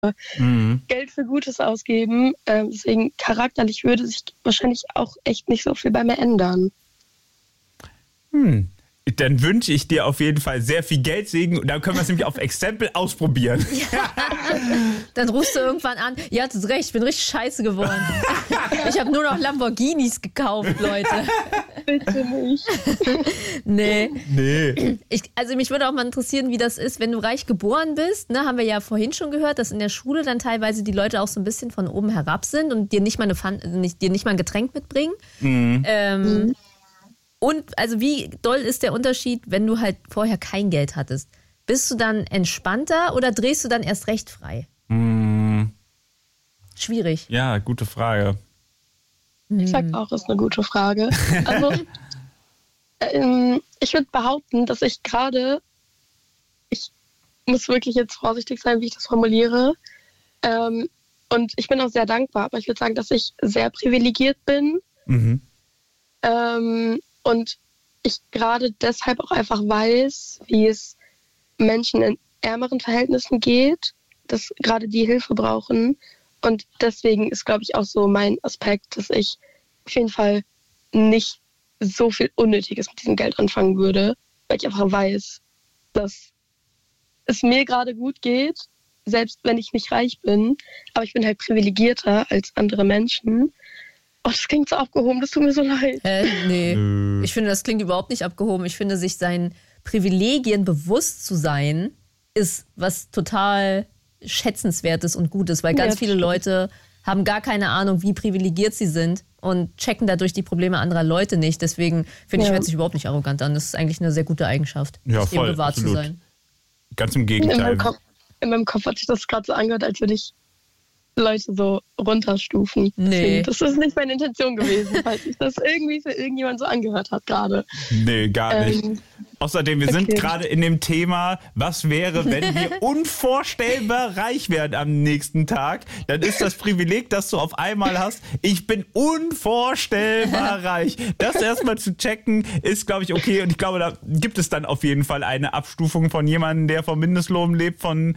Geld für Gutes ausgeben. Deswegen charakterlich würde sich wahrscheinlich auch echt nicht so viel bei mir ändern. Dann wünsche ich dir auf jeden Fall sehr viel Geldsegen und dann können wir es nämlich auf Exempel ausprobieren. Ja. Dann rufst du irgendwann an, ihr hattet recht, ich bin richtig scheiße geworden. Ich habe nur noch Lamborghinis gekauft, Leute. Bitte nicht. Nee. Nee. Mich würde auch mal interessieren, wie das ist, wenn du reich geboren bist. Ne, haben wir ja vorhin schon gehört, dass in der Schule dann teilweise die Leute auch so ein bisschen von oben herab sind und dir nicht mal ein Getränk mitbringen. Und also wie doll ist der Unterschied, wenn du halt vorher kein Geld hattest? Bist du dann entspannter oder drehst du dann erst recht frei? Schwierig. Ja, gute Frage. Ich sag auch, ist eine gute Frage. Also, ich würde behaupten, dass ich muss wirklich jetzt vorsichtig sein, wie ich das formuliere. Und ich bin auch sehr dankbar, aber ich würde sagen, dass ich sehr privilegiert bin. Und ich gerade deshalb auch einfach weiß, wie es Menschen in ärmeren Verhältnissen geht, dass gerade die Hilfe brauchen. Und deswegen ist, glaube ich, auch so mein Aspekt, dass ich auf jeden Fall nicht so viel Unnötiges mit diesem Geld anfangen würde, weil ich einfach weiß, dass es mir gerade gut geht, selbst wenn ich nicht reich bin. Aber ich bin halt privilegierter als andere Menschen. Oh, das klingt so abgehoben, das tut mir so leid. Nee. Ich finde, das klingt überhaupt nicht abgehoben. Ich finde, sich seinen Privilegien bewusst zu sein, ist was total Schätzenswertes und Gutes, weil ganz viele Leute haben gar keine Ahnung, wie privilegiert sie sind und checken dadurch die Probleme anderer Leute nicht. Deswegen finde ich, hört sich überhaupt nicht arrogant an. Das ist eigentlich eine sehr gute Eigenschaft, ja, voll, eben bewahrt zu sein. Ganz im Gegenteil. In meinem Kopf hat sich das gerade so angehört, als würde ich Leute so runterstufen. Nee. Das ist nicht meine Intention gewesen, falls sich das irgendwie für irgendjemand so angehört hat gerade. Nee, gar nicht. Außerdem, wir sind gerade in dem Thema, was wäre, wenn wir unvorstellbar reich werden am nächsten Tag? Dann ist das Privileg, das du auf einmal hast, ich bin unvorstellbar reich. Das erstmal zu checken, ist, glaube ich, okay. Und ich glaube, da gibt es dann auf jeden Fall eine Abstufung von jemandem, der vom Mindestlohn lebt, von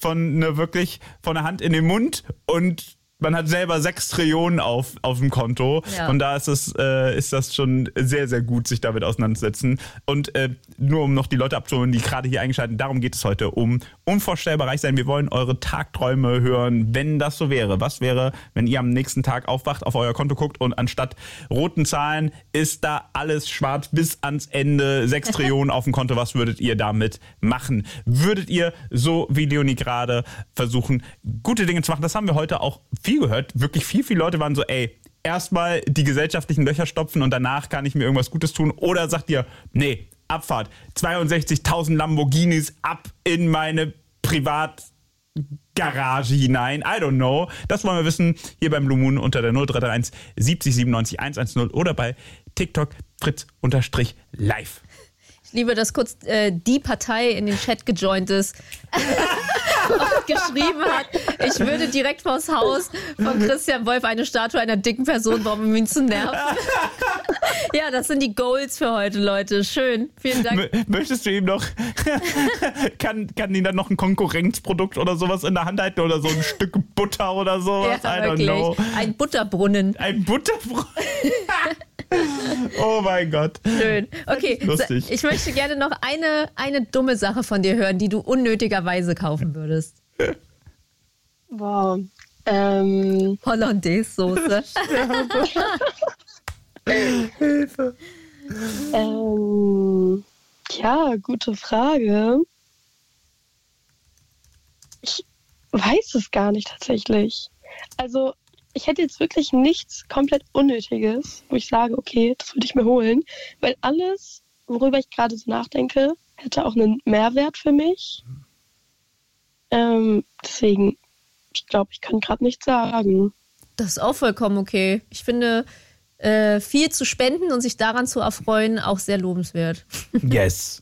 der Hand in den Mund und man hat selber 6 Trillionen auf dem Konto. Ja. Und da ist das schon sehr, sehr gut, sich damit auseinanderzusetzen. Und nur um noch die Leute abzuholen, die gerade hier eingeschaltet sind, darum geht es heute, um unvorstellbar reich sein. Wir wollen eure Tagträume hören, wenn das so wäre. Was wäre, wenn ihr am nächsten Tag aufwacht, auf euer Konto guckt und anstatt roten Zahlen ist da alles schwarz bis ans Ende, 6 Trillionen auf dem Konto. Was würdet ihr damit machen? Würdet ihr, so wie Leonie gerade, versuchen, gute Dinge zu machen? Das haben wir heute auch viel gehört. Wirklich viele Leute waren so, erstmal die gesellschaftlichen Löcher stopfen und danach kann ich mir irgendwas Gutes tun. Oder sagt ihr, nee, Abfahrt, 62.000 Lamborghinis ab in meine Privatgarage hinein. I don't know. Das wollen wir wissen hier beim Blue Moon unter der 0331 70 97 110 oder bei TikTok Fritz_live. Ich liebe, dass kurz die Partei in den Chat gejoint ist und geschrieben hat, ich würde direkt vors Haus von Christian Wolf eine Statue einer dicken Person bauen, um ihn zu nerven. Ja, das sind die Goals für heute, Leute. Schön. Vielen Dank. Möchtest du ihm noch, kann ihn dann noch ein Konkurrenzprodukt oder sowas in der Hand halten oder so ein Stück Butter oder sowas? Ja, I don't know. Ein Butterbrunnen. Ein Butterbrunnen. Oh mein Gott. Schön. Okay, lustig. Ich möchte gerne noch eine dumme Sache von dir hören, die du unnötigerweise kaufen würdest. Wow. Hollandaise-Soße. Hilfe. Ja, gute Frage. Ich weiß es gar nicht tatsächlich. Also, ich hätte jetzt wirklich nichts komplett Unnötiges, wo ich sage, okay, das würde ich mir holen. Weil alles, worüber ich gerade so nachdenke, hätte auch einen Mehrwert für mich. Deswegen, ich glaube, ich kann gerade nichts sagen. Das ist auch vollkommen okay. Ich finde, viel zu spenden und sich daran zu erfreuen, auch sehr lobenswert. Yes.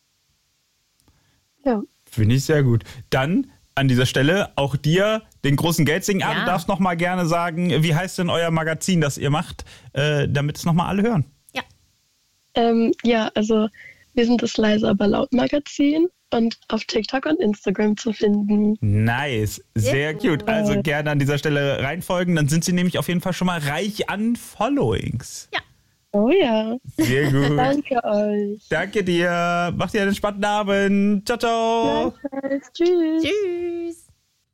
Ja. Finde ich sehr gut. Dann an dieser Stelle auch dir den großen Geldsegen. Ja. Du darfst noch mal gerne sagen, wie heißt denn euer Magazin, das ihr macht, damit es noch mal alle hören? Ja. Ja, also wir sind das Leise aber laut Magazin und auf TikTok und Instagram zu finden. Nice, sehr cute. Also gerne an dieser Stelle reinfolgen, dann sind sie nämlich auf jeden Fall schon mal reich an Followings. Ja. Oh ja. Sehr gut. Danke euch. Danke dir. Macht dir einen entspannten Abend. Ciao, ciao. Tschüss. Tschüss.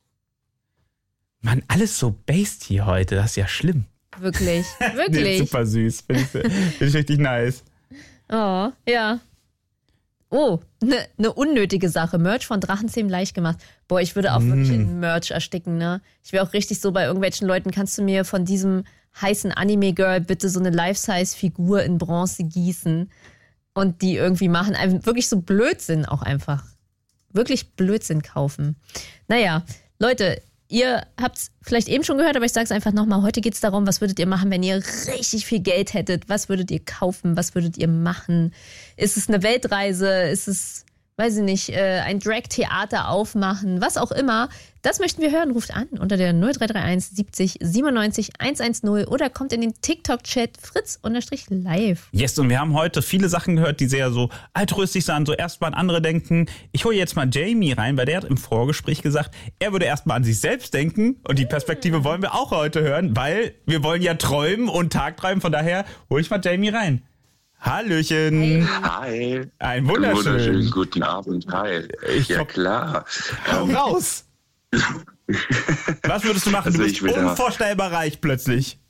Mann, alles so based hier heute. Das ist ja schlimm. Wirklich. Nee, super süß. Finde ich richtig nice. Oh, ja. Oh, eine unnötige Sache. Merch von Drachenzähmen leicht gemacht. Boah, ich würde auch wirklich in Merch ersticken, ne? Ich wäre auch richtig so bei irgendwelchen Leuten, kannst du mir von diesem heißen Anime-Girl bitte so eine Life-Size-Figur in Bronze gießen und die irgendwie machen. Einfach wirklich so Blödsinn auch einfach. Wirklich Blödsinn kaufen. Naja, Leute, ihr habt es vielleicht eben schon gehört, aber ich sage es einfach nochmal. Heute geht es darum, was würdet ihr machen, wenn ihr richtig viel Geld hättet? Was würdet ihr kaufen? Was würdet ihr machen? Ist es eine Weltreise? Ist es, weiß ich nicht, ein Drag-Theater aufmachen? Was auch immer. Das möchten wir hören. Ruft an unter der 0331 70 97 110 oder kommt in den TikTok-Chat fritz_live. Yes, und wir haben heute viele Sachen gehört, die sehr so altruistisch sind, so erstmal an andere denken. Ich hole jetzt mal Jamie rein, weil der hat im Vorgespräch gesagt, er würde erstmal an sich selbst denken und die Perspektive wollen wir auch heute hören, weil wir wollen ja träumen und tagträumen, von daher hole ich mal Jamie rein. Hallöchen. Hi. Ein wunderschönen guten Abend. Hi. Klar. Hau raus. Was würdest du machen? Also du bist unvorstellbar reich plötzlich.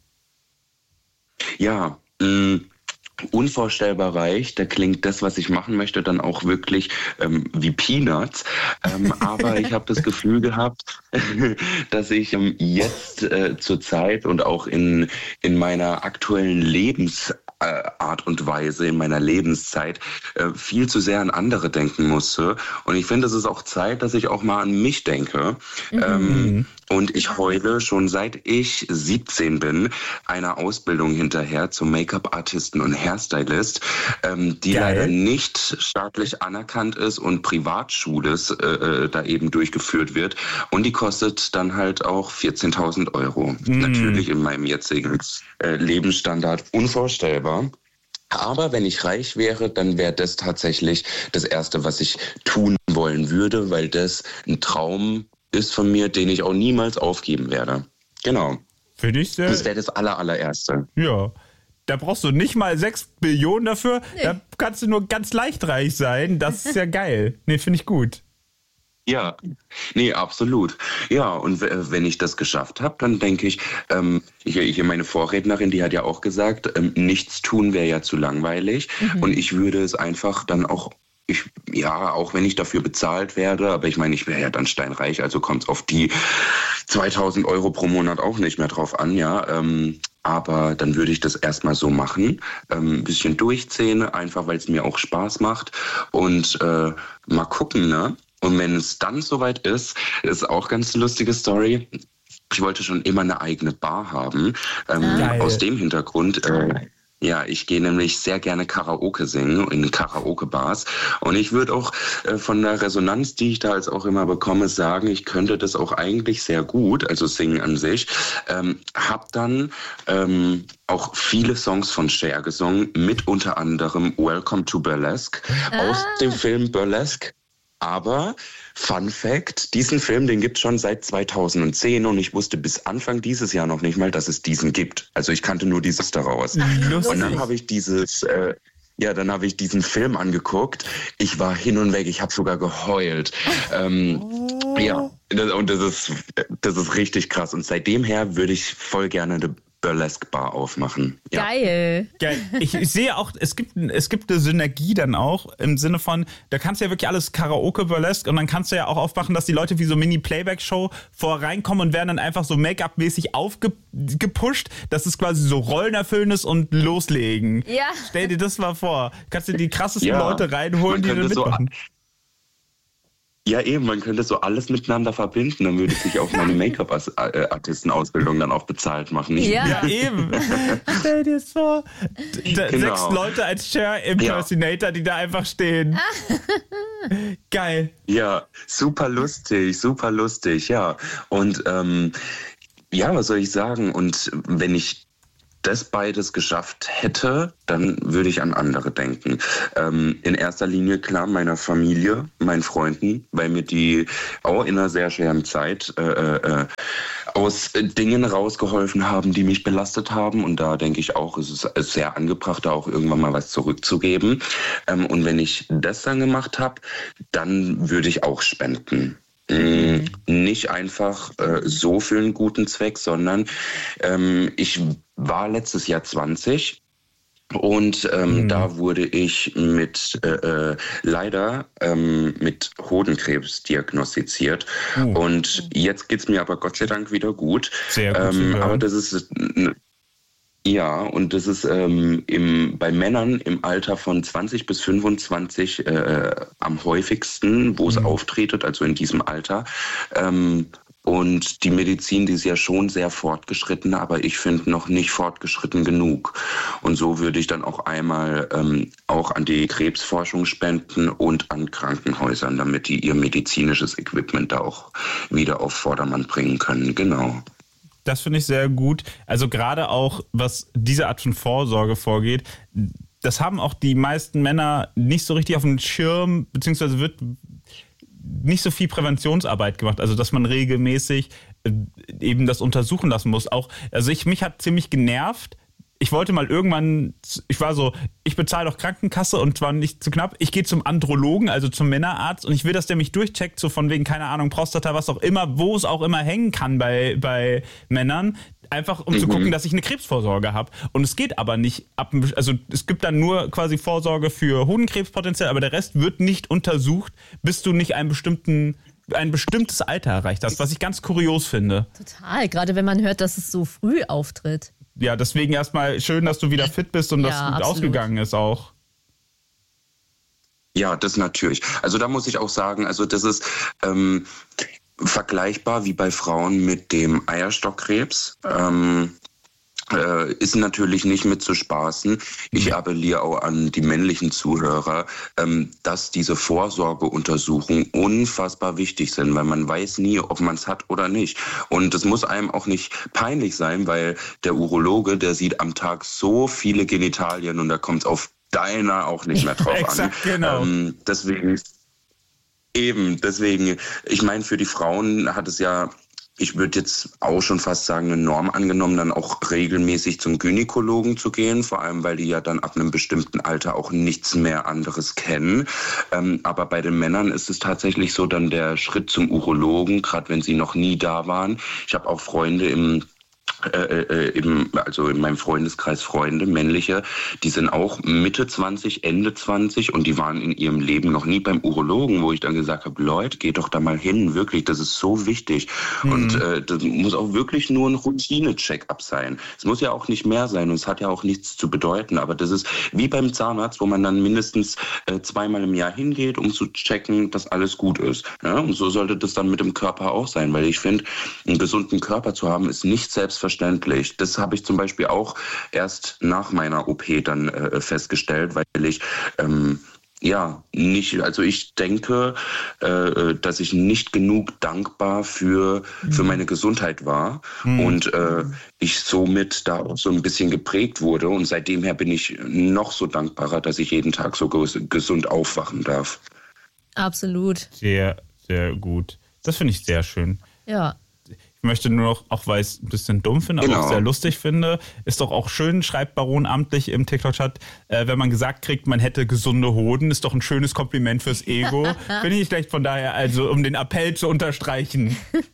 Ja, unvorstellbar reich. Da klingt das, was ich machen möchte, dann auch wirklich wie Peanuts. Aber ich habe das Gefühl gehabt, dass ich jetzt zur Zeit und auch in meiner aktuellen Lebensart und Weise, in meiner Lebenszeit viel zu sehr an andere denken musste. Und ich finde, es ist auch Zeit, dass ich auch mal an mich denke. Und ich heule schon seit ich 17 bin einer Ausbildung hinterher zum Make-up-Artisten und Hairstylist, die leider nicht staatlich anerkannt ist und Privatschules da eben durchgeführt wird. Und die kostet dann halt auch 14.000 Euro. Natürlich in meinem jetzigen Lebensstandard unvorstellbar. Aber wenn ich reich wäre, dann wäre das tatsächlich das Erste, was ich tun wollen würde, weil das ein Traum ist von mir, den ich auch niemals aufgeben werde. Genau. Finde ich sehr. Das wäre das allererste. Ja. Da brauchst du nicht mal 6 Billionen dafür. Nee. Da kannst du nur ganz leicht reich sein. Das ist ja geil. Nee, finde ich gut. Ja, nee, absolut. Ja, und wenn ich das geschafft habe, dann denke ich, meine Vorrednerin, die hat ja auch gesagt, nichts tun wäre ja zu langweilig. Und ich würde es einfach dann auch, auch wenn ich dafür bezahlt werde, aber ich meine, ich wäre ja dann steinreich, also kommt es auf die 2.000 Euro pro Monat auch nicht mehr drauf an, ja. Aber dann würde ich das erstmal so machen, ein bisschen durchziehen, einfach weil es mir auch Spaß macht und mal gucken, ne? Und wenn es dann soweit ist auch ganz lustige Story. Ich wollte schon immer eine eigene Bar haben. Aus dem Hintergrund, ich gehe nämlich sehr gerne Karaoke singen in Karaoke-Bars. Und ich würde auch von der Resonanz, die ich da jetzt auch immer bekomme, sagen, ich könnte das auch eigentlich sehr gut, also singen an sich. Hab dann auch viele Songs von Cher gesungen, mit unter anderem Welcome to Burlesque aus dem Film Burlesque. Aber, Fun Fact, diesen Film, den gibt's schon seit 2010 und ich wusste bis Anfang dieses Jahr noch nicht mal, dass es diesen gibt. Also ich kannte nur dieses daraus. Lustig. Und dann habe ich diesen Film angeguckt. Ich war hin und weg, ich habe sogar geheult. Ja, und das ist richtig krass. Und seitdem her würde ich voll gerne eine Burlesque-Bar aufmachen. Ja. Geil. Ich sehe auch, es gibt eine Synergie dann auch im Sinne von, da kannst du ja wirklich alles Karaoke, Burlesque und dann kannst du ja auch aufmachen, dass die Leute wie so Mini-Playback-Show reinkommen und werden dann einfach so Make-up-mäßig aufgepusht, dass es quasi so Rollenerfüllen ist und loslegen. Ja. Stell dir das mal vor. Kannst du die krassesten Leute reinholen, die dann mitmachen. Ja, eben, man könnte so alles miteinander verbinden, dann würde sich auch meine Make-up-Artisten-Ausbildung dann auch bezahlt machen. Ja, eben. Stell dir das vor. 6 Leute als Cher-Impersonator, die da einfach stehen. Geil. Ja, super lustig, ja. Und was soll ich sagen? Und wenn ich das beides geschafft hätte, dann würde ich an andere denken. In erster Linie klar meiner Familie, meinen Freunden, weil mir die auch in einer sehr schweren Zeit aus Dingen rausgeholfen haben, die mich belastet haben. Und da denke ich auch, es ist sehr angebracht, da auch irgendwann mal was zurückzugeben. Und wenn ich das dann gemacht habe, dann würde ich auch spenden. Nicht einfach so für einen guten Zweck, sondern ich war letztes Jahr 20 und da wurde ich leider mit Hodenkrebs diagnostiziert. Und jetzt geht's mir aber Gott sei Dank wieder gut. Sehr gut. Aber das ist... Ja, und das ist bei Männern im Alter von 20 bis 25 am häufigsten, wo es auftretet, also in diesem Alter. Und die Medizin, die ist ja schon sehr fortgeschritten, aber ich finde noch nicht fortgeschritten genug. Und so würde ich dann auch einmal auch an die Krebsforschung spenden und an Krankenhäusern, damit die ihr medizinisches Equipment da auch wieder auf Vordermann bringen können. Genau. Das finde ich sehr gut. Also gerade auch, was diese Art von Vorsorge vorgeht, das haben auch die meisten Männer nicht so richtig auf dem Schirm, beziehungsweise wird nicht so viel Präventionsarbeit gemacht. Also dass man regelmäßig eben das untersuchen lassen muss. Auch, also mich hat ziemlich genervt. Ich wollte mal irgendwann, ich bezahle doch Krankenkasse und zwar nicht zu knapp. Ich gehe zum Andrologen, also zum Männerarzt und ich will, dass der mich durchcheckt, so von wegen, keine Ahnung, Prostata, was auch immer, wo es auch immer hängen kann bei Männern. Einfach um zu gucken, dass ich eine Krebsvorsorge habe. Und es geht aber nicht also es gibt dann nur quasi Vorsorge für Hodenkrebs potenziell, aber der Rest wird nicht untersucht, bis du nicht ein bestimmtes Alter erreicht hast, was ich ganz kurios finde. Total, gerade wenn man hört, dass es so früh auftritt. Ja, deswegen erstmal schön, dass du wieder fit bist und das gut absolut ausgegangen ist auch. Ja, das natürlich. Also da muss ich auch sagen, also das ist vergleichbar wie bei Frauen mit dem Eierstockkrebs. Ist natürlich nicht mit zu spaßen. Ich appelliere auch an die männlichen Zuhörer, dass diese Vorsorgeuntersuchungen unfassbar wichtig sind, weil man weiß nie, ob man es hat oder nicht. Und es muss einem auch nicht peinlich sein, weil der Urologe, der sieht am Tag so viele Genitalien und da kommt es auf deiner auch nicht mehr drauf Exakt, an. Genau. Deswegen, ich meine, für die Frauen hat es ja, ich würde jetzt auch schon fast sagen, eine Norm angenommen, dann auch regelmäßig zum Gynäkologen zu gehen, vor allem, weil die ja dann ab einem bestimmten Alter auch nichts mehr anderes kennen. Aber bei den Männern ist es tatsächlich so, dann der Schritt zum Urologen, gerade wenn sie noch nie da waren. Ich habe auch Freunde also in meinem Freundeskreis Freunde, männliche, die sind auch Mitte 20, Ende 20 und die waren in ihrem Leben noch nie beim Urologen, wo ich dann gesagt habe, Leute, geht doch da mal hin, wirklich, das ist so wichtig. Und das muss auch wirklich nur ein Routine-Check-up sein. Es muss ja auch nicht mehr sein und es hat ja auch nichts zu bedeuten, aber das ist wie beim Zahnarzt, wo man dann mindestens 2-mal im Jahr hingeht, um zu checken, dass alles gut ist. Ja? Und so sollte das dann mit dem Körper auch sein, weil ich finde, einen gesunden Körper zu haben, ist nicht selbstverständlich. Das habe ich zum Beispiel auch erst nach meiner OP dann festgestellt, weil ich ich denke, dass ich nicht genug dankbar für meine Gesundheit war und ich somit da auch so ein bisschen geprägt wurde und seitdem her bin ich noch so dankbarer, dass ich jeden Tag so gesund aufwachen darf. Absolut. Sehr, sehr gut. Das finde ich sehr schön. Ja. Ich möchte nur noch, auch weil ich es ein bisschen dumm finde, aber auch sehr lustig finde, ist doch auch schön, schreibt Baron amtlich im TikTok-Chat, wenn man gesagt kriegt, man hätte gesunde Hoden, ist doch ein schönes Kompliment fürs Ego. Finde ich nicht schlecht, von daher, also um den Appell zu unterstreichen.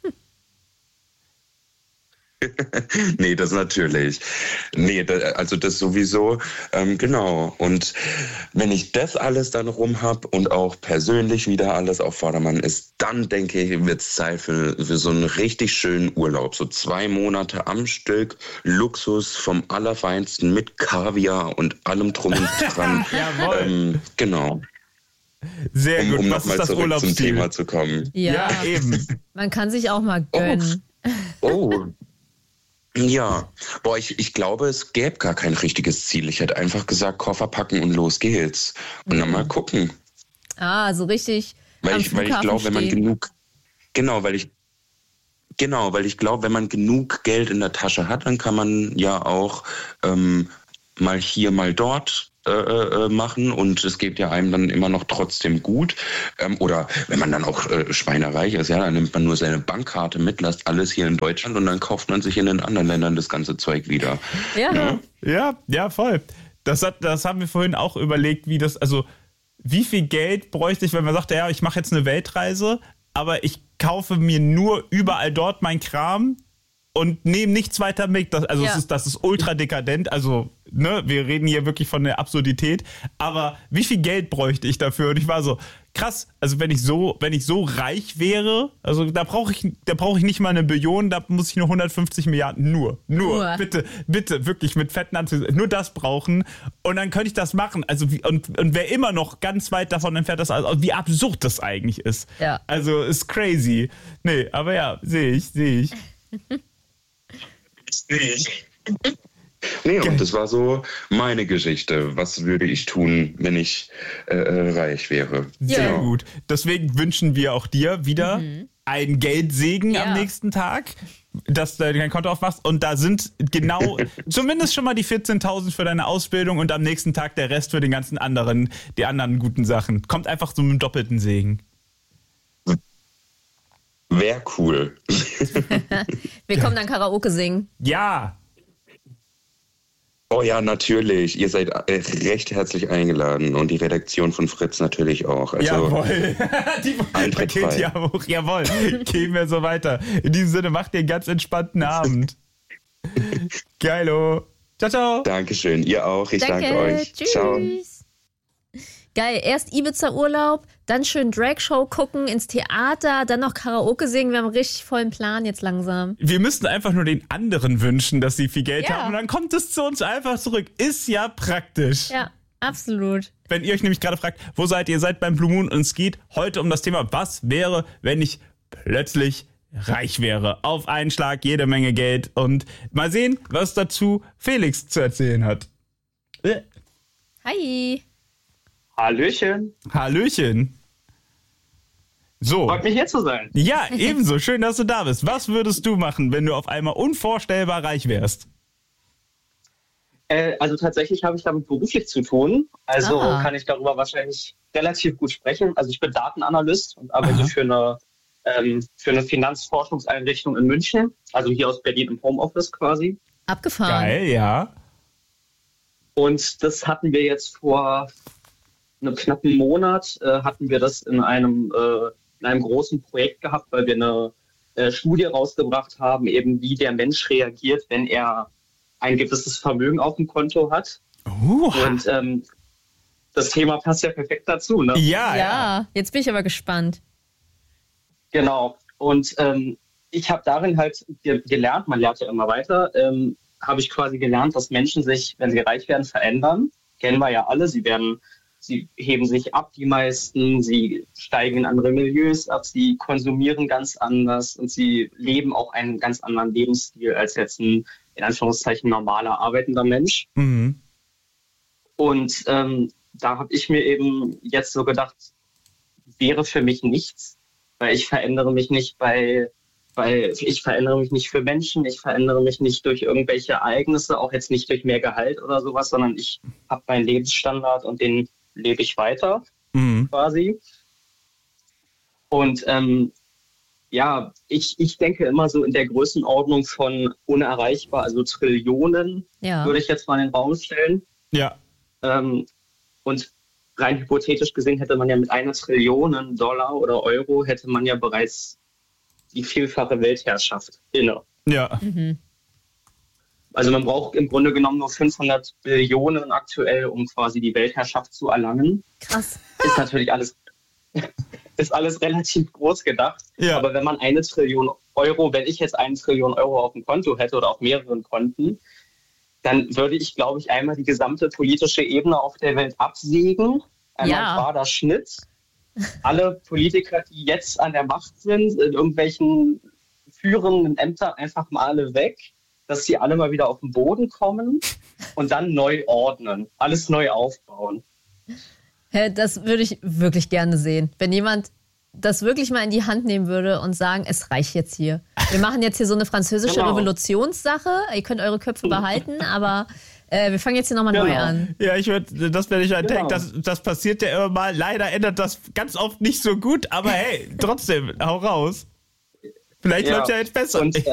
Nee, das natürlich. Also das sowieso, genau. Und wenn ich das alles dann rum habe und auch persönlich wieder alles auf Vordermann ist, dann denke ich, wird es Zeit für so einen richtig schönen Urlaub. So 2 Monate am Stück, Luxus vom Allerfeinsten mit Kaviar und allem drum und dran. Jawohl. Genau. Sehr gut. Um Was ist das Urlaubsziel? Zum Thema zu kommen. Ja, eben. Man kann sich auch mal gönnen. Oh. Ja, ich glaube, es gäbe gar kein richtiges Ziel. Ich hätte einfach gesagt, Koffer packen und los geht's. Und dann mal gucken. So richtig. Weil ich glaube, wenn man genug, genau, weil ich Genau, weil ich glaube, wenn man genug Geld in der Tasche hat, dann kann man ja auch mal hier, mal dort machen und es geht ja einem dann immer noch trotzdem gut. Oder wenn man dann auch schweinereich ist, ja, dann nimmt man nur seine Bankkarte mit, lässt alles hier in Deutschland und dann kauft man sich in den anderen Ländern das ganze Zeug wieder. Ja, voll. Das haben wir vorhin auch überlegt, wie viel Geld bräuchte ich, wenn man sagt, ja, ich mache jetzt eine Weltreise, aber ich kaufe mir nur überall dort mein Kram und nehme nichts weiter mit. Das ist ultra dekadent. Also, ne, wir reden hier wirklich von der Absurdität. Aber wie viel Geld bräuchte ich dafür? Und ich war so, krass, also wenn ich so reich wäre, also da brauche ich nicht mal 1 Billion, da muss ich nur 150 Milliarden, nur, bitte, wirklich mit fetten Anzügen, nur das brauchen und dann könnte ich das machen. Also und wer immer noch ganz weit davon entfernt ist, also wie absurd das eigentlich ist. Ja. Also ist crazy. Nee, aber ja, sehe ich. Nee, und das war so meine Geschichte. Was würde ich tun, wenn ich reich wäre? Sehr gut. Deswegen wünschen wir auch dir wieder einen Geldsegen am nächsten Tag, dass du dein Konto aufmachst. Und da sind genau zumindest schon mal die 14.000 für deine Ausbildung und am nächsten Tag der Rest für die anderen guten Sachen. Kommt einfach so mit einem doppelten Segen. Wäre cool. Wir kommen dann Karaoke singen. Ja. Oh ja, natürlich. Ihr seid recht herzlich eingeladen und die Redaktion von Fritz natürlich auch. Also jawohl. Die Eintritt frei. Ja hoch. Jawohl. Gehen wir so weiter. In diesem Sinne, macht ihr einen ganz entspannten Abend. Geilo. Ciao, ciao. Dankeschön. Ihr auch. Ich danke euch. Tschüss. Ciao. Geil, erst Ibiza-Urlaub, dann schön Dragshow gucken, ins Theater, dann noch Karaoke singen. Wir haben einen richtig vollen Plan jetzt langsam. Wir müssten einfach nur den anderen wünschen, dass sie viel Geld haben und dann kommt es zu uns einfach zurück. Ist ja praktisch. Ja, absolut. Wenn ihr euch nämlich gerade fragt, wo seid ihr? Ihr seid beim Blue Moon und es geht heute um das Thema, was wäre, wenn ich plötzlich reich wäre? Auf einen Schlag jede Menge Geld und mal sehen, was dazu Felix zu erzählen hat. Hi. Hallöchen. So. Freut mich, hier zu sein. Ja, ebenso. Schön, dass du da bist. Was würdest du machen, wenn du auf einmal unvorstellbar reich wärst? Also tatsächlich habe ich damit beruflich zu tun. Also kann ich darüber wahrscheinlich relativ gut sprechen. Also ich bin Datenanalyst und arbeite für eine Finanzforschungseinrichtung in München. Also hier aus Berlin im Homeoffice quasi. Abgefahren. Geil, ja. Und das hatten wir jetzt vor einem knappen Monat, hatten wir das in einem großen Projekt gehabt, weil wir eine Studie rausgebracht haben, eben wie der Mensch reagiert, wenn er ein gewisses Vermögen auf dem Konto hat. Und das Thema passt ja perfekt dazu, ne? Ja, jetzt bin ich aber gespannt. Genau. Und ich habe darin halt gelernt, man lernt ja immer weiter, habe ich quasi gelernt, dass Menschen sich, wenn sie reich werden, verändern. Kennen wir ja alle. Sie heben sich ab, die meisten. Sie steigen in andere Milieus ab. Sie konsumieren ganz anders und sie leben auch einen ganz anderen Lebensstil als jetzt ein, in Anführungszeichen, normaler arbeitender Mensch. Mhm. Und da habe ich mir eben jetzt so gedacht, wäre für mich nichts, weil ich verändere mich nicht ich verändere mich nicht für Menschen, ich verändere mich nicht durch irgendwelche Ereignisse, auch jetzt nicht durch mehr Gehalt oder sowas, sondern ich habe meinen Lebensstandard und den lebe ich weiter quasi. Und ich denke immer so in der Größenordnung von unerreichbar, also Trillionen, würde ich jetzt mal in den Raum stellen. Ja. Und rein hypothetisch gesehen hätte man ja mit 1 Trillion Dollar oder Euro hätte man ja bereits die vielfache Weltherrschaft inne. Ja. Also man braucht im Grunde genommen nur 500 Billionen aktuell, um quasi die Weltherrschaft zu erlangen. Krass. Ist natürlich alles relativ groß gedacht. Ja. Aber wenn man 1 Trillion Euro, wenn ich jetzt 1 Trillion Euro auf dem Konto hätte oder auf mehreren Konten, dann würde ich, glaube ich, einmal die gesamte politische Ebene auf der Welt absägen. Einmal ein gerader Schnitt. Alle Politiker, die jetzt an der Macht sind, in irgendwelchen führenden Ämtern einfach mal alle weg, dass sie alle mal wieder auf den Boden kommen und dann neu ordnen, alles neu aufbauen. Das würde ich wirklich gerne sehen. Wenn jemand das wirklich mal in die Hand nehmen würde und sagen, es reicht jetzt hier. Wir machen jetzt hier so eine französische Revolutionssache. Ihr könnt eure Köpfe behalten, aber wir fangen jetzt hier nochmal neu an. Ja, das werde ich ein Take. Das passiert ja immer mal. Leider ändert das ganz oft nicht so gut, aber hey, trotzdem, hau raus. Vielleicht läuft ja jetzt besser. Und,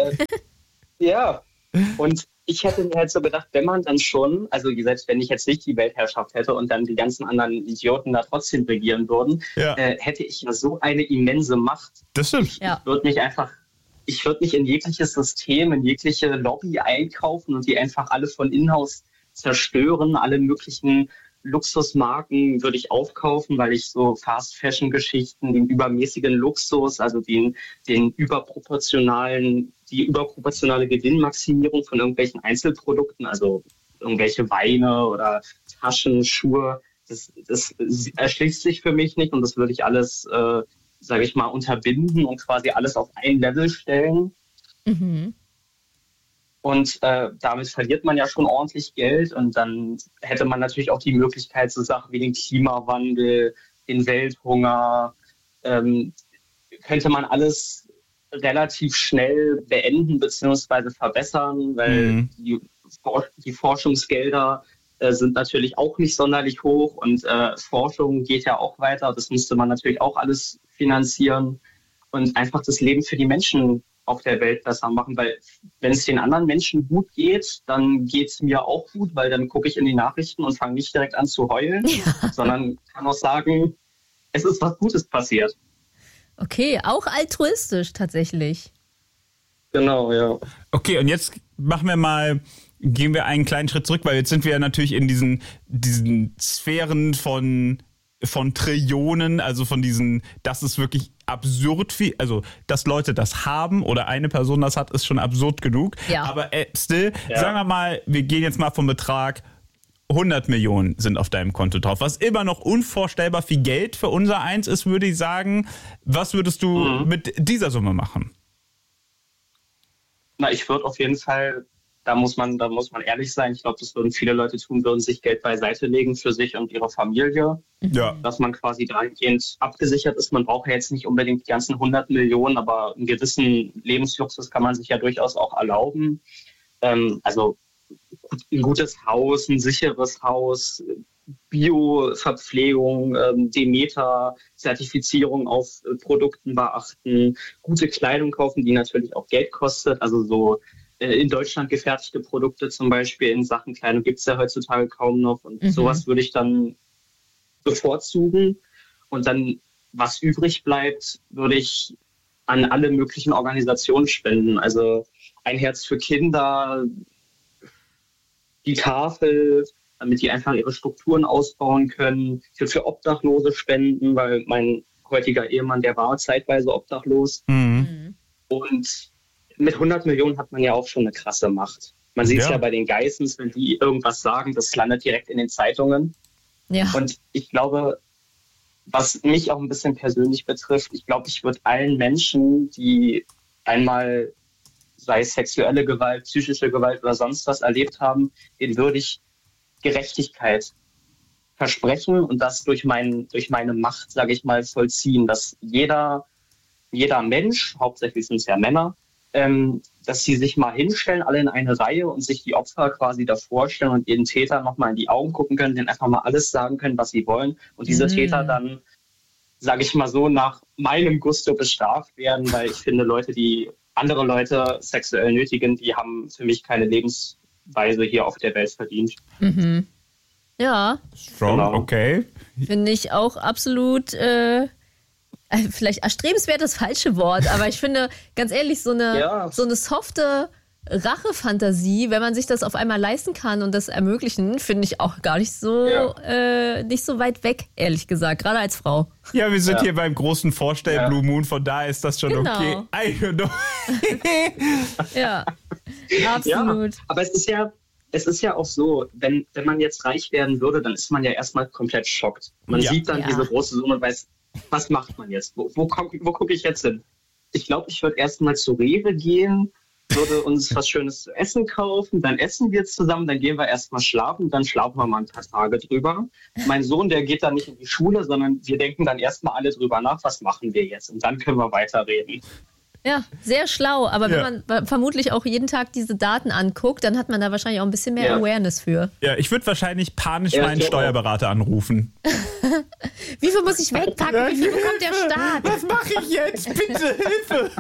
und ich hätte mir halt so gedacht, wenn man dann schon, also selbst wenn ich jetzt nicht die Weltherrschaft hätte und dann die ganzen anderen Idioten da trotzdem regieren würden, hätte ich ja so eine immense Macht. Das stimmt. Ich würde mich in jegliches System, in jegliche Lobby einkaufen und die einfach alle von Inhouse zerstören. Alle möglichen Luxusmarken würde ich aufkaufen, weil ich so Fast-Fashion-Geschichten, den übermäßigen Luxus, also die überproportionale Gewinnmaximierung von irgendwelchen Einzelprodukten, also irgendwelche Weine oder Taschen, Schuhe, das erschließt sich für mich nicht und das würde ich alles, sage ich mal, unterbinden und quasi alles auf ein Level stellen. Mhm. Und damit verliert man ja schon ordentlich Geld und dann hätte man natürlich auch die Möglichkeit, so Sachen wie den Klimawandel, den Welthunger, könnte man alles relativ schnell beenden bzw. verbessern, weil die Forschungsgelder sind natürlich auch nicht sonderlich hoch und Forschung geht ja auch weiter. Das müsste man natürlich auch alles finanzieren und einfach das Leben für die Menschen auf der Welt besser machen, weil wenn es den anderen Menschen gut geht, dann geht es mir auch gut, weil dann gucke ich in die Nachrichten und fange nicht direkt an zu heulen, sondern kann auch sagen, es ist was Gutes passiert. Okay, auch altruistisch tatsächlich. Genau, ja. Okay, und jetzt gehen wir einen kleinen Schritt zurück, weil jetzt sind wir ja natürlich in diesen Sphären von Trillionen, also von diesen, das ist wirklich absurd viel, also dass Leute das haben oder eine Person das hat, ist schon absurd genug. Ja. Aber sagen wir mal, wir gehen jetzt mal vom Betrag 100 Millionen sind auf deinem Konto drauf, was immer noch unvorstellbar viel Geld für unser Eins ist, würde ich sagen. Was würdest du mit dieser Summe machen? Na, ich würde auf jeden Fall, da muss man ehrlich sein, ich glaube, das würden viele Leute tun, würden sich Geld beiseite legen für sich und ihre Familie. Ja. Dass man quasi dahingehend abgesichert ist. Man braucht ja jetzt nicht unbedingt die ganzen 100 Millionen, aber einen gewissen Lebensluxus kann man sich ja durchaus auch erlauben. Also ein gutes Haus, ein sicheres Haus, Bio-Verpflegung, Demeter-Zertifizierung auf Produkten beachten, gute Kleidung kaufen, die natürlich auch Geld kostet. Also so in Deutschland gefertigte Produkte zum Beispiel in Sachen Kleidung gibt es ja heutzutage kaum noch. Und sowas würde ich dann bevorzugen. Und dann, was übrig bleibt, würde ich an alle möglichen Organisationen spenden. Also ein Herz für Kinder, die Tafel, damit die einfach ihre Strukturen ausbauen können. Ich würde für Obdachlose spenden, weil mein heutiger Ehemann, der war zeitweise obdachlos. Und mit 100 Millionen hat man ja auch schon eine krasse Macht. Man sieht es ja bei den Geissens, wenn die irgendwas sagen, das landet direkt in den Zeitungen. Ja. Und ich glaube, was mich auch ein bisschen persönlich betrifft, ich glaube, ich würde allen Menschen, die einmal, sei es sexuelle Gewalt, psychische Gewalt oder sonst was erlebt haben, denen würde ich Gerechtigkeit versprechen und das durch meine Macht, sage ich mal, vollziehen, dass jeder Mensch, hauptsächlich sind es ja Männer, dass sie sich mal hinstellen, alle in eine Reihe und sich die Opfer quasi davor stellen und den Täter nochmal in die Augen gucken können, denen einfach mal alles sagen können, was sie wollen und diese Täter dann, sage ich mal so, nach meinem Gusto bestraft werden, weil ich finde, Leute, die andere Leute sexuell nötigen, die haben für mich keine Lebensweise hier auf der Welt verdient. Ja. Strong, genau. Okay. Finde ich auch absolut, vielleicht erstrebenswert das falsche Wort, aber ich finde, ganz ehrlich, so eine softe Rachefantasie, wenn man sich das auf einmal leisten kann und das ermöglichen, finde ich auch gar nicht so nicht so weit weg, ehrlich gesagt, gerade als Frau. Ja, wir sind hier beim großen Vorstell Blue Moon, von daher ist das schon okay. I don't know. Ja, absolut. Ja, aber es ist ja auch so, wenn man jetzt reich werden würde, dann ist man ja erstmal komplett schockt. Man sieht dann diese große Summe und weiß, was macht man jetzt? Wo gucke ich jetzt hin? Ich glaube, ich würde erstmal zu Rewe gehen, würde uns was Schönes zu essen kaufen, dann essen wir zusammen, dann gehen wir erstmal schlafen, dann schlafen wir mal ein paar Tage drüber. Mein Sohn, der geht dann nicht in die Schule, sondern wir denken dann erstmal alle drüber nach, was machen wir jetzt? Und dann können wir weiterreden. Ja, sehr schlau. Aber wenn man vermutlich auch jeden Tag diese Daten anguckt, dann hat man da wahrscheinlich auch ein bisschen mehr Awareness für. Ja, ich würde wahrscheinlich panisch meinen Steuerberater anrufen. Wie viel muss ich wegpacken? Wie viel bekommt der Staat? Was mache ich jetzt? Bitte, Hilfe!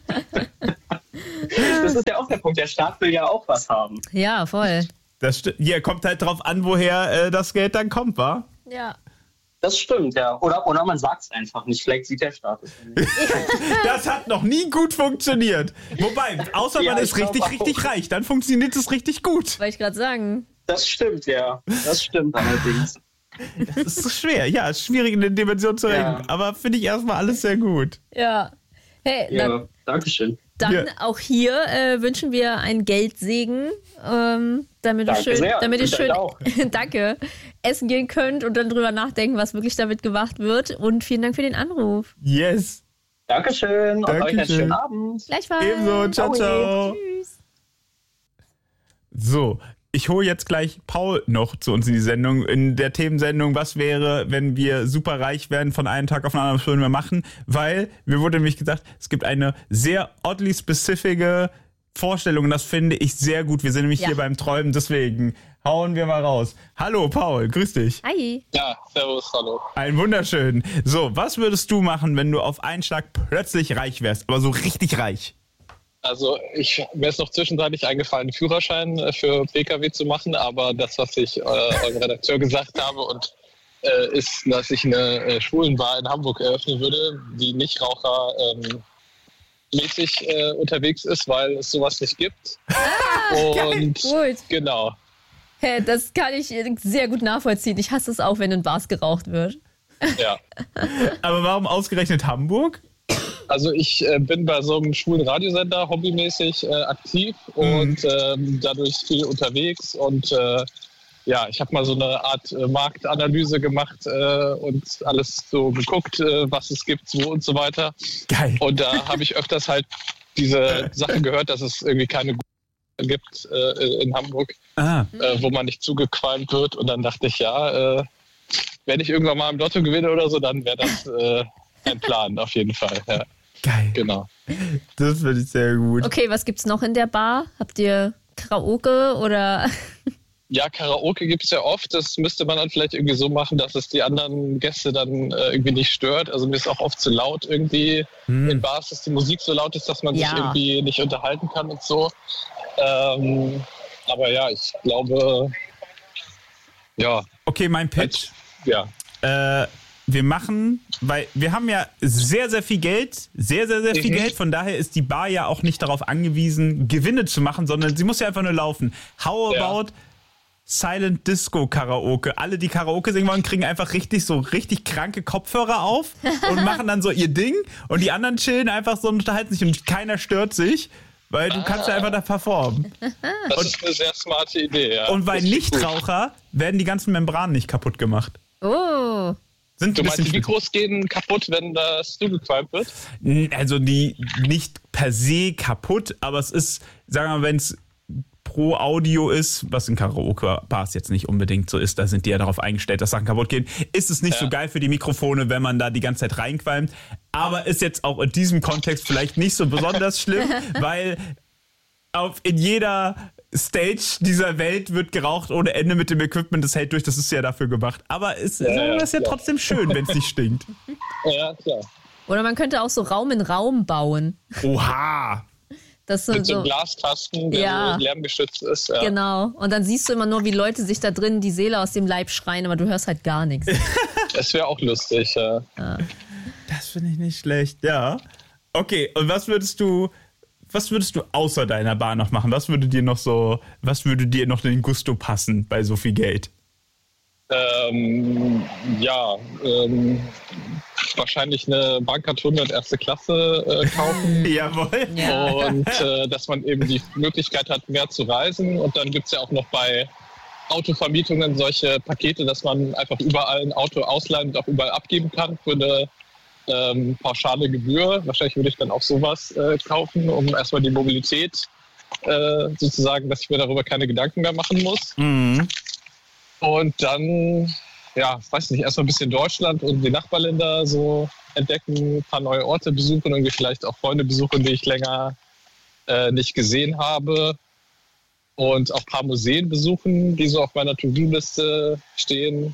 Das ist ja auch der Punkt. Der Staat will ja auch was haben. Ja, voll. Kommt halt drauf an, woher das Geld dann kommt, wa? Ja. Das stimmt, ja. Oder man sagt es einfach nicht. Vielleicht sieht der Staat es nicht. Das hat noch nie gut funktioniert. Wobei, außer man ist richtig reich, dann funktioniert es richtig gut. Wollte ich gerade sagen. Das stimmt, ja. Das stimmt allerdings. Das ist schwer. Ja, ist schwierig in den Dimensionen zu rechnen. Aber finde ich erstmal alles sehr gut. Ja. Hey, danke schön. Dann auch hier wünschen wir einen Geldsegen, damit ihr schön danke, essen gehen könnt und dann drüber nachdenken, was wirklich damit gemacht wird. Und vielen Dank für den Anruf. Yes. Dankeschön. Und euch einen schönen Abend. Gleichfalls. Ebenso. Ciao, ciao. Tschüss. So. Ich hole jetzt gleich Paul noch zu uns in die Sendung, in der Themensendung, was wäre, wenn wir super reich werden, von einem Tag auf den anderen, was würden wir machen, weil mir wurde nämlich gesagt, es gibt eine sehr oddly specific Vorstellung und das finde ich sehr gut. Wir sind nämlich hier beim Träumen, deswegen hauen wir mal raus. Hallo Paul, grüß dich. Hi. Ja, servus, hallo. Ein wunderschön. So, was würdest du machen, wenn du auf einen Schlag plötzlich reich wärst, aber so richtig reich? Also mir ist noch zwischenzeitlich eingefallen, einen Führerschein für PKW zu machen, aber das, was ich eurem Redakteur gesagt habe und ist, dass ich eine Schwulenbar in Hamburg eröffnen würde, die Nichtraucher-mäßig unterwegs ist, weil es sowas nicht gibt. Und gut. Genau. Hey, das kann ich sehr gut nachvollziehen. Ich hasse es auch, wenn in Bars geraucht wird. Ja. Aber warum ausgerechnet Hamburg? Also ich bin bei so einem schwulen Radiosender hobbymäßig aktiv und dadurch viel unterwegs und ich habe mal so eine Art Marktanalyse gemacht und alles so geguckt, was es gibt, wo und so weiter. Geil. Und da habe ich öfters halt diese Sache gehört, dass es irgendwie keine guten gibt in Hamburg, wo man nicht zugequalmt wird. Und dann dachte ich, wenn ich irgendwann mal im Lotto gewinne oder so, dann wäre das ein Plan auf jeden Fall. Ja. Geil. Genau. Das finde ich sehr gut. Okay, was gibt's noch in der Bar? Habt ihr Karaoke oder? Ja, Karaoke gibt es ja oft. Das müsste man dann vielleicht irgendwie so machen, dass es die anderen Gäste dann irgendwie nicht stört. Also mir ist auch oft zu laut irgendwie in Bars, dass die Musik so laut ist, dass man sich irgendwie nicht unterhalten kann und so. Aber ja, ich glaube, Okay, mein Pitch. Ja. Wir machen, weil wir haben ja sehr, sehr viel Geld, sehr viel Geld, von daher ist die Bar ja auch nicht darauf angewiesen, Gewinne zu machen, sondern sie muss ja einfach nur laufen. How about Silent Disco Karaoke? Alle, die Karaoke singen wollen, kriegen einfach richtig kranke Kopfhörer auf und machen dann so ihr Ding und die anderen chillen einfach so und unterhalten sich und keiner stört sich. Weil du kannst ja einfach da performen. Das ist eine sehr smarte Idee, ja. Und bei Nichtraucher werden die ganzen Membranen nicht kaputt gemacht. Oh. Du meinst, die Mikros gehen kaputt, wenn das zugequalmt wird? Also die nicht per se kaputt, aber es ist, sagen wir mal, wenn es pro Audio ist, was in Karaoke-Bars jetzt nicht unbedingt so ist, da sind die ja darauf eingestellt, dass Sachen kaputt gehen, ist es nicht so geil für die Mikrofone, wenn man da die ganze Zeit reinqualmt. Aber ist jetzt auch in diesem Kontext vielleicht nicht so besonders schlimm, weil in jeder Stage dieser Welt wird geraucht ohne Ende mit dem Equipment, das hält durch, das ist ja dafür gemacht. Aber es ist ja trotzdem schön, wenn es nicht stinkt. Ja, klar. Oder man könnte auch so Raum in Raum bauen. Oha! Das mit so einem Glaskasten, der lärmgeschützt ist. Ja. Genau. Und dann siehst du immer nur, wie Leute sich da drin die Seele aus dem Leib schreien, aber du hörst halt gar nichts. Das wäre auch lustig, ja. Das finde ich nicht schlecht, ja. Okay, und was würdest du außer deiner Bar noch machen? Was würde dir noch in den Gusto passen bei so viel Geld? Wahrscheinlich eine Bankart 100 erste Klasse kaufen. Jawohl. Ja. Und dass man eben die Möglichkeit hat, mehr zu reisen. Und dann gibt es ja auch noch bei Autovermietungen solche Pakete, dass man einfach überall ein Auto ausleihen und auch überall abgeben kann für eine pauschale Gebühr. Wahrscheinlich würde ich dann auch sowas kaufen, um erstmal die Mobilität sozusagen, dass ich mir darüber keine Gedanken mehr machen muss. Mhm. Und dann, ja, weiß nicht, erstmal ein bisschen Deutschland und die Nachbarländer so entdecken, ein paar neue Orte besuchen, irgendwie vielleicht auch Freunde besuchen, die ich länger nicht gesehen habe. Und auch ein paar Museen besuchen, die so auf meiner To-Do-Liste stehen.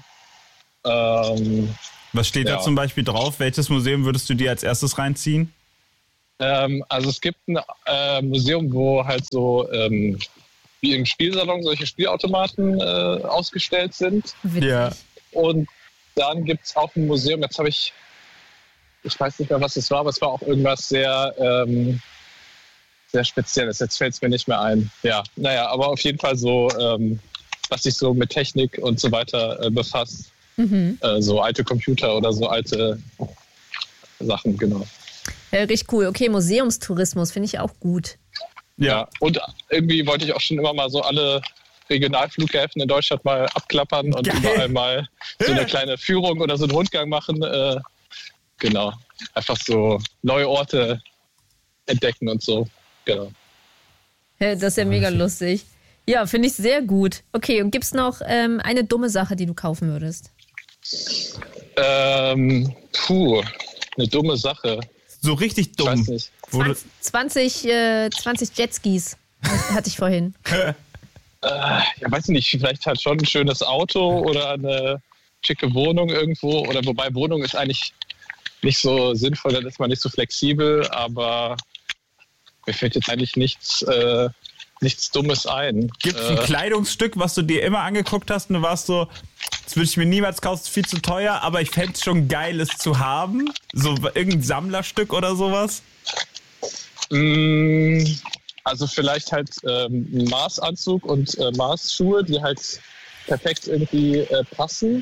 Was steht da zum Beispiel drauf? Welches Museum würdest du dir als erstes reinziehen? Also es gibt ein Museum, wo halt so wie im Spielsalon solche Spielautomaten ausgestellt sind. Ja. Und dann gibt es auch ein Museum, jetzt habe ich weiß nicht mehr, was es war, aber es war auch irgendwas sehr Spezielles. Jetzt fällt es mir nicht mehr ein. Ja, naja, aber auf jeden Fall so, was sich so mit Technik und so weiter befasst. So alte Computer oder so alte Sachen, genau. Ja, richtig cool. Okay, Museumstourismus finde ich auch gut. Ja, und irgendwie wollte ich auch schon immer mal so alle Regionalflughäfen in Deutschland mal abklappern und überall mal so eine kleine Führung oder so einen Rundgang machen. Genau, einfach so neue Orte entdecken und so. Genau. Das ist ja mega lustig. Ja, finde ich sehr gut. Okay, und gibt's noch eine dumme Sache, die du kaufen würdest? Eine dumme Sache. So richtig dumm. Ich weiß nicht. 20 Jetskis hatte ich vorhin. Ja, weiß nicht, vielleicht halt schon ein schönes Auto oder eine schicke Wohnung irgendwo. Oder wobei Wohnung ist eigentlich nicht so sinnvoll, dann ist man nicht so flexibel, aber mir fällt jetzt eigentlich nichts Dummes ein. Gibt es ein Kleidungsstück, was du dir immer angeguckt hast und du warst so, das würde ich mir niemals kaufen, ist viel zu teuer, aber ich fände es schon geil, es zu haben? So irgendein Sammlerstück oder sowas? Also vielleicht halt ein Mars-Anzug und Mars-Schuhe, die halt perfekt irgendwie passen.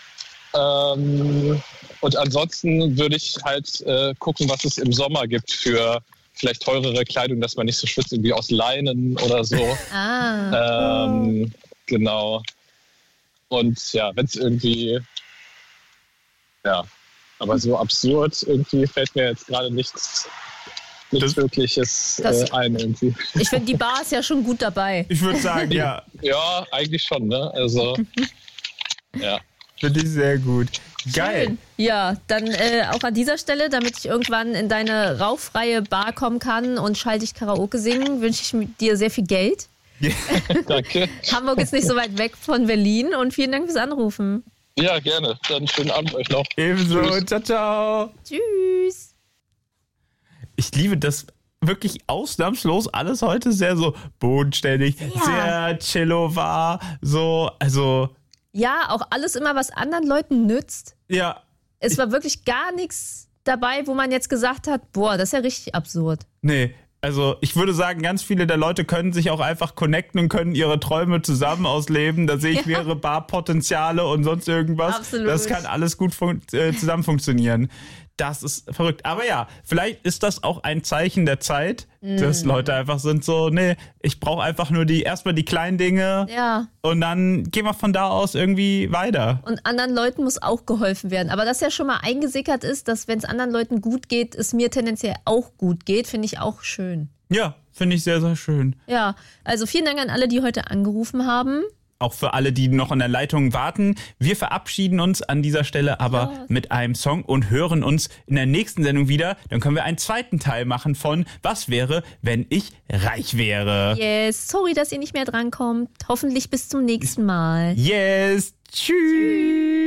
Und ansonsten würde ich halt gucken, was es im Sommer gibt für vielleicht teurere Kleidung, dass man nicht so schwitzt, irgendwie aus Leinen oder so. Genau. Und ja, wenn es irgendwie, ja, aber so absurd irgendwie fällt mir jetzt gerade nichts Wirkliches ein irgendwie. Ich finde, die Bar ist ja schon gut dabei. Ich würde sagen, ja. Ja, eigentlich schon, ne? Also, ja. Finde ich sehr gut. Geil. Schön. Ja, dann auch an dieser Stelle, damit ich irgendwann in deine rauchfreie Bar kommen kann und schaltig Karaoke singen, wünsche ich dir sehr viel Geld. Ja. Danke. Hamburg ist nicht so weit weg von Berlin und vielen Dank fürs Anrufen. Ja, gerne. Dann schönen Abend euch noch. Ebenso. Tschüss. Ciao, ciao. Tschüss. Ich liebe das wirklich ausnahmslos alles heute sehr so bodenständig, sehr chillo war, so, also... Ja, auch alles immer, was anderen Leuten nützt. Ja. Es war wirklich gar nichts dabei, wo man jetzt gesagt hat, boah, das ist ja richtig absurd. Nee, also ich würde sagen, ganz viele der Leute können sich auch einfach connecten und können ihre Träume zusammen ausleben. Da sehe ich mehrere Barpotenziale und sonst irgendwas. Absolut. Das kann alles gut zusammen funktionieren. Das ist verrückt. Aber ja, vielleicht ist das auch ein Zeichen der Zeit, dass Leute einfach sind so, nee, ich brauche einfach nur erstmal die kleinen Dinge und dann gehen wir von da aus irgendwie weiter. Und anderen Leuten muss auch geholfen werden. Aber dass ja schon mal eingesickert ist, dass wenn es anderen Leuten gut geht, es mir tendenziell auch gut geht, finde ich auch schön. Ja, finde ich sehr, sehr schön. Ja, also vielen Dank an alle, die heute angerufen haben. Auch für alle, die noch in der Leitung warten. Wir verabschieden uns an dieser Stelle aber mit einem Song und hören uns in der nächsten Sendung wieder. Dann können wir einen zweiten Teil machen von Was wäre, wenn ich reich wäre. Yes, sorry, dass ihr nicht mehr drankommt. Hoffentlich bis zum nächsten Mal. Yes, tschüss.